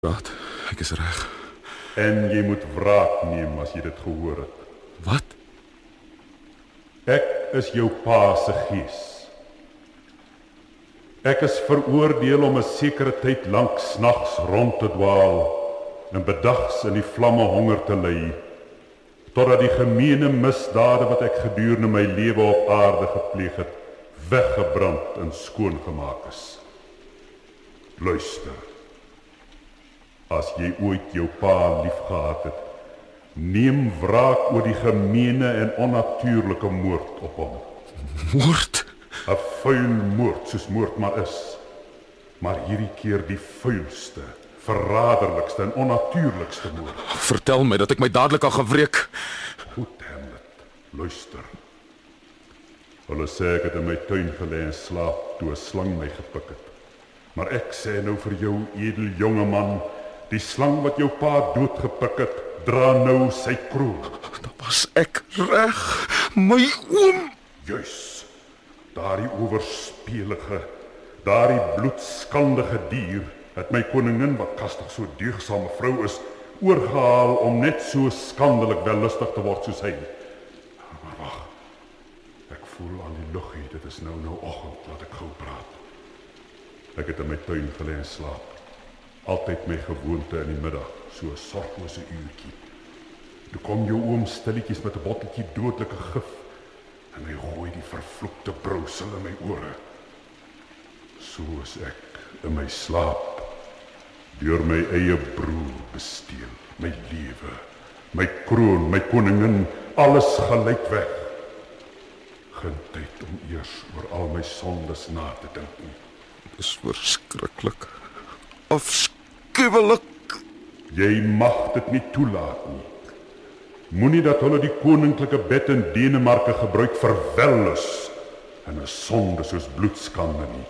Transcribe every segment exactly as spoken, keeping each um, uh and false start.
Raad, ek is reg. En jy moet wraak neem as jy dit gehoor het. Wat? Ek is jou pa se gees. Ek is veroordeel om 'n sekere tyd lank snags rond te dwaal en bedags in die vlamme honger te ly, totdat die gemeene misdade wat ek gedurende my lewe op aarde gepleeg het, weggebrand en skoongemaak is. Luister. As jy ooit jou pa liefgehad het, neem wraak oor die gemeene en onnatuurlike moord op hom. Moord? 'n Vuil moord soos moord maar is. Maar hierdie keer die vuilste, verraderlikste en onnatuurlikste moord. Vertel my dat ek my dadelik al gewreek. Goed, Hamlet, luister. Hulle sê ek het in my tuin gelê en slaap toe 'n slang my gepik het. Maar ek sê nou vir jou, edel jonge man, die slang wat jou pa doodgepik het, dra nou sy kroon. Dan was ek reg, my oom. Juis. Daardie owerspelige, daardie bloedskandige dier het my koningin, wat kastig so deugdsame vrou is, oorgehaal om net so skandelik wellustig te word soos hy. Maar wag, ek voel aan die lug hier, dit is nou nou oggend, laat ek gou praat. Ek het in my tuin gelê en slaap. Altyd my gewoonte in die middag, so 'n sorglose uurtjie. Toe kom jou oom stilletjies met 'n botteltjie dodelike gif en hy gooi die vervloekte brousel in my ore. So is ek in my slaap deur my eie broer besteel, my lewe, my kroon, my koningin, alles gelyk weg. Geen tyd om eers oor al my sondes na te dink nie. Dis verskriklik. Afskuwelik. Jy mag dit nie toelaat nie. Moenie dat hulle die koninklike bed in Denemarke gebruik vir wellus en 'n sonde soos bloedskande nie.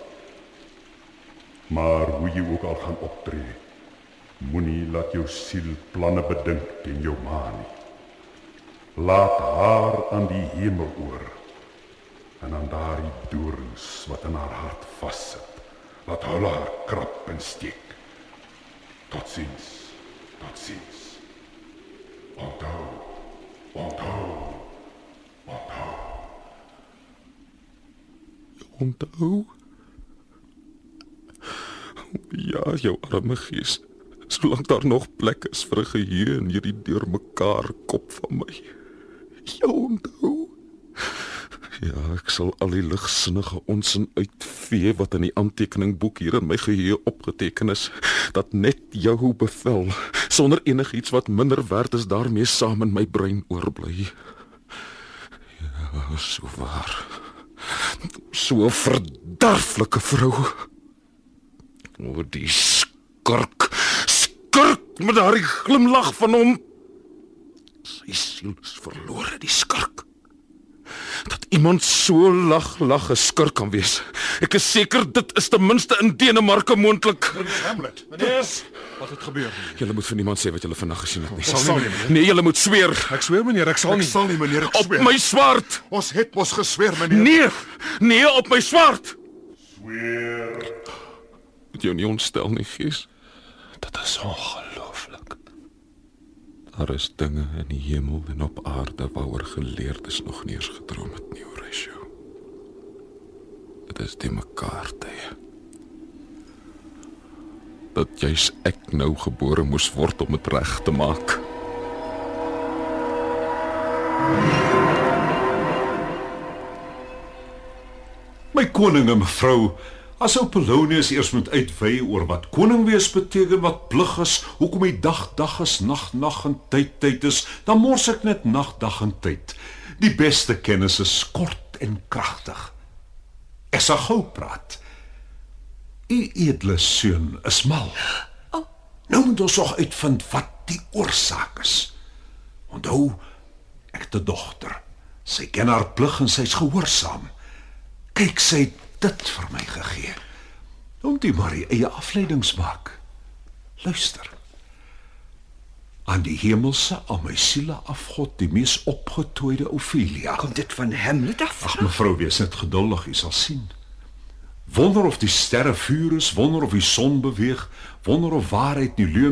Maar hoe jy ook al gaan optree, moenie laat jou siel planne bedink teen jou ma nie. Laat haar aan die hemel oor en aan daardie doorns wat in haar hart vassit. Laat hulle haar krap en steek. Tot ziens, tot ziens. Onthou, onthou, onthou. Onthou? Ja, jou arme gees. Solank daar nog plek is vir 'n geheue in hierdie deurmekaar kop van my. Jou onthou? Ja, ek sal al die ligsinnige onsin uitvee wat in die aantekeningboek hier in my geheue opgeteken is, dat net jou bevel, sonder enigiets wat minder werd is, daarmee saam in my brein oorbly. Ja, so waar. So 'n verderflike vrou. O, die skurk, skurk met daardie glimlag van hom. Sy siel is verlore, die skurk. Dat iemand so lag, lag 'n skurk kan wees. Ek is seker dit is ten minste in Denemarke moontlik. Meneer Hamlet, meneer, wat het gebeur? Julle moet vir niemand sê wat julle vandag gesien het nie. Ek sal nie, meneer. Nee, julle moet sweer. Ek sweer, meneer, ek sal nie. Ek sal nie, meneer, ek Op sweer. my swaard. Ons het mos gesweer, meneer. Nee, nee, op my swaard. Sweer. Moet jou nie ontstel nie, gees. Dit is ongelooflik. Daar is dinge in die hemel en op aarde waaroor geleerdes nog nie eens gedroom het nie, Horatio. Dit is die mekaar tye. Dat juis ek nou gebore moes word om het reg te maak. My koning en mevrou, as ou Polonius eers moet uitwy oor wat koning wees beteken, wat plig is, hoekom die dag dag is, nag nag en tyd tyd is, dan mors ek net nag dag en tyd. Die beste kennis is kort en kragtig. Ek sal gou praat. U edele seun is mal. Oh. Nou moet ons nog uitvind wat die oorsaak is. Onthou, ek het 'n dogter. Sy ken haar plig en sy's gehoorsaam. Kyk, sy het dit vir my gegee. Om die maar die eie afleidings maak. Luister. Aan die hemelse, aan my siele afgod, die mees opgetooide Ophelia. Kom dit van Hamlet af? Ag, mevrou, wees net geduldig, u sal sien. Wonder of die sterre vuur is, wonder of die son beweeg, wonder of waarheid nie leuen